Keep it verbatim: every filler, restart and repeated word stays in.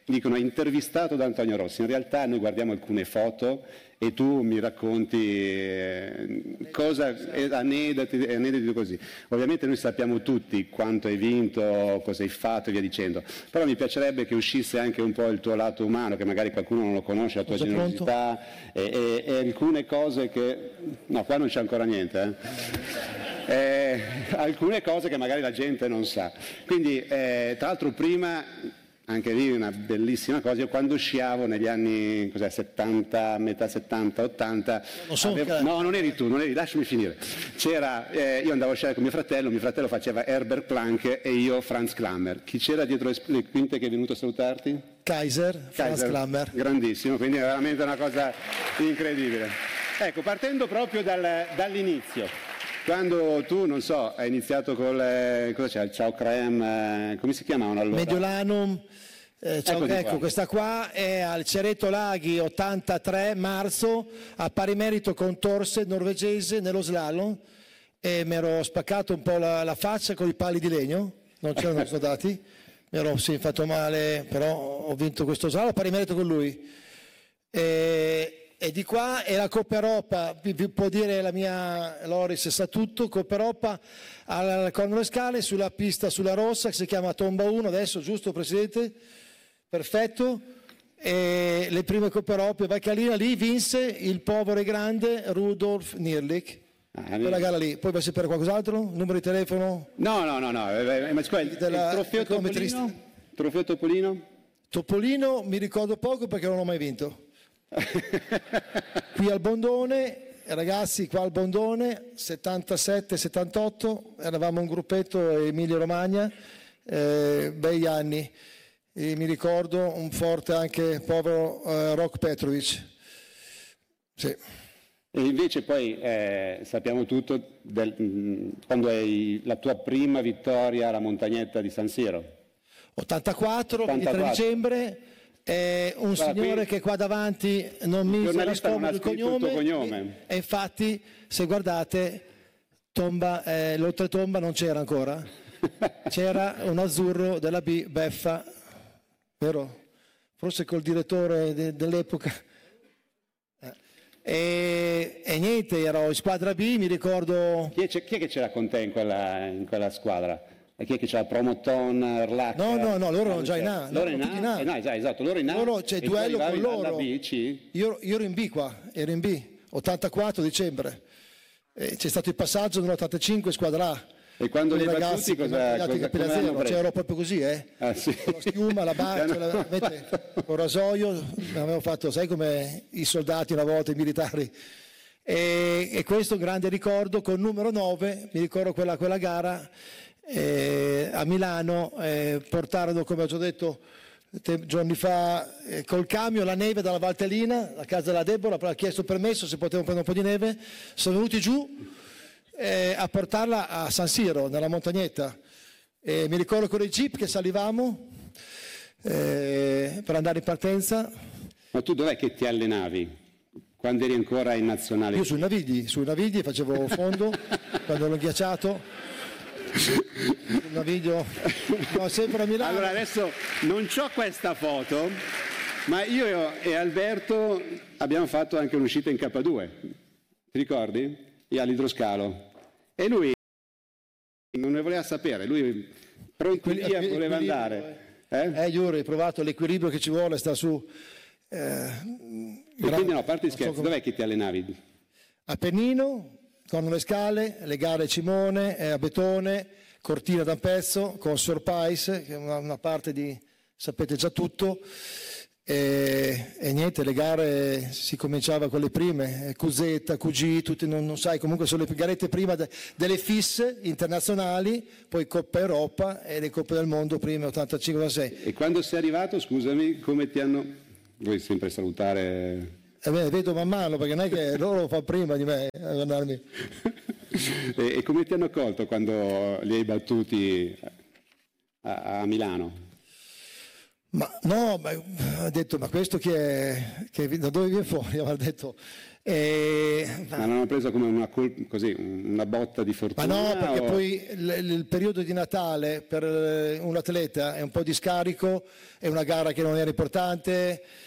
dicono intervistato da Antonio Rossi. In realtà noi guardiamo alcune foto e tu mi racconti eh, cosa, eh, aneddoti, aneddoti così. Ovviamente noi sappiamo tutti quanto hai vinto, cosa hai fatto e via dicendo, però mi piacerebbe che uscisse anche un po' il tuo lato umano, che magari qualcuno non lo conosce, la tua generosità e, e, e alcune cose che... No, qua non c'è ancora niente, eh? Eh, alcune cose che magari la gente non sa. Quindi, eh, tra l'altro prima... Anche lì una bellissima cosa, io quando sciavo negli anni cos'è, settanta, metà settanta, ottanta, non so avevo, no non eri tu, non eri, lasciami finire, c'era, eh, io andavo a sciare con mio fratello, mio fratello faceva Herbert Planck e io Franz Klammer. Chi c'era dietro le quinte che è venuto a salutarti? Kaiser, Franz Kaiser, Klammer. Grandissimo, quindi è veramente una cosa incredibile. Ecco, partendo proprio dal, dall'inizio. Quando tu, non so, hai iniziato con eh, cosa c'è, il Ciao Creme, eh, come si chiamavano allora? Mediolanum, eh, ciao, ecco, qua. Questa qua è al Cereto Laghi ottantatré marzo, a pari merito con Torse, norvegese, nello slalom, e mi ero spaccato un po' la, la faccia con i pali di legno, non c'erano soldati, mi ero sì, fatto male, però ho vinto questo slalom, a pari merito con lui. E, E di qua è la Coppa Europa, vi, vi può dire la mia Loris sa tutto, Coppa Europa al Corno Scale sulla pista sulla rossa che si chiama Tomba uno adesso, giusto Presidente? Perfetto. E le prime Coppe Europa, Valcalina, lì vinse il povero e grande Rudolf Nierlich. Ah, quella gara lì, poi vuoi sapere qualcos'altro? Numero di telefono? No, no, no, no. Ma scusa, il, della, il trofeo Topolino? Trofeo Topolino? Topolino mi ricordo poco perché non l'ho mai vinto. Qui al Bondone, ragazzi, qua al Bondone settantasette settantotto, eravamo un gruppetto Emilia Romagna, eh, bei anni, e mi ricordo un forte anche povero eh, Rok Petrovic. Sì. E invece poi eh, sappiamo tutto del, mh, quando hai la tua prima vittoria alla montagnetta di San Siro. ottantaquattro, ventitré dicembre. Eh, un Guarda, signore che qua davanti non mi nasconde il cognome, cognome. E, e infatti se guardate tomba, eh, l'oltretomba non c'era ancora, c'era un azzurro della B, Beffa, vero? Forse col direttore de, dell'epoca. Eh. E, e niente, ero in squadra B, mi ricordo... Chi è, chi è che c'era con te in quella, in quella squadra? E chi è che c'era Promoton, Erlach? No, no, no, loro erano già in A. Loro in A? Eh, no, già, esatto, loro in A. Loro, c'è duello con loro. B, C? Io, io ero in B qua, ero in B, ottantaquattro dicembre. E c'è stato il passaggio nell'ottantacinque, squadra A. E quando li hai battuti cosa, cosa, cosa zero, cioè ero proprio così, eh? Ah, sì. Con la schiuma, la barca, la, con il rasoio, avevo fatto, sai come i soldati una volta, i militari. E, e questo è un grande ricordo con numero nove, mi ricordo quella, quella gara eh, a Milano, eh, portarono, come ho già detto te, giorni fa, eh, col camion la neve dalla Valtellina, la casa della Deborah, ha chiesto permesso se potevano prendere un po' di neve, sono venuti giù eh, a portarla a San Siro, nella montagnetta. E mi ricordo con i jeep che salivamo eh, per andare in partenza. Ma tu dov'è che ti allenavi? Quando eri ancora in nazionale? Io sui Navigli, sui Navigli facevo fondo, quando ero ghiacciato. Sul Naviglio, no, sempre a Milano. Allora adesso non c'ho questa foto, ma io e Alberto abbiamo fatto anche un'uscita in K due, ti ricordi? E all'idroscalo. E lui non ne voleva sapere, lui pronto via voleva andare. Eh, eh Giuro, hai provato l'equilibrio che ci vuole, sta su... Eh, e quindi no, a parte scherzi, so come... dov'è che ti allenavi? Appennino, Corno le Scale, le gare Cimone, eh, a Betone, Cortina da un pezzo, con Surprise, che è una, una parte di, sapete già tutto, e, e niente, le gare si cominciava con le prime, Q Z, Q G, tutti, non, non sai, comunque sono le garette prima de, delle fisse internazionali, poi Coppa Europa e le Coppe del Mondo prime ottantacinque ottantasei. E quando sei arrivato, scusami, come ti hanno... Vuoi sempre salutare? Eh beh, vedo man mano, perché non è che loro lo fanno prima di me a guardarmi. e, e come ti hanno accolto quando li hai battuti a, a Milano? Ma no, ma, ha detto, ma questo chi è? Che, da dove viene fuori? Aveva detto... E... Ma l'hanno preso come una, col- così, una botta di fortuna? Ma no, perché o... poi il, il periodo di Natale per un atleta è un po' di scarico, è una gara che non era importante,